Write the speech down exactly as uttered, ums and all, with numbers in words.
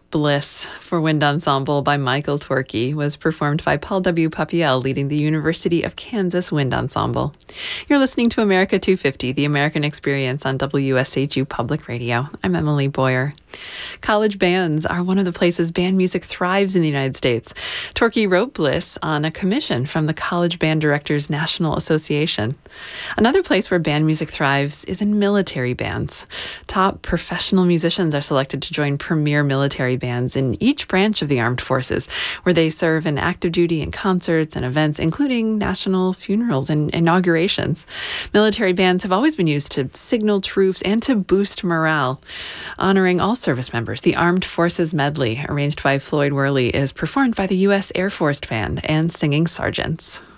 Bliss for Wind Ensemble by Michael Torkey was performed by Paul W. Papiel, leading the University of Kansas Wind Ensemble. You're listening to America two fifty, the American Experience on W S H U Public Radio. I'm Emily Boyer. College bands are one of the places band music thrives in the United States. Torkey wrote Bliss on a commission from the College Band Directors National Association. Another place where band music thrives is in military bands. Top professional musicians are selected to join premier military bands in each branch of the armed forces, where they serve in active duty and concerts and events, including national funerals and inaugurations. Military bands have always been used to signal troops and to boost morale. Honoring all service members, the Armed Forces Medley, arranged by Floyd Worley, is performed by the U S Air Force Band and Singing Sergeants.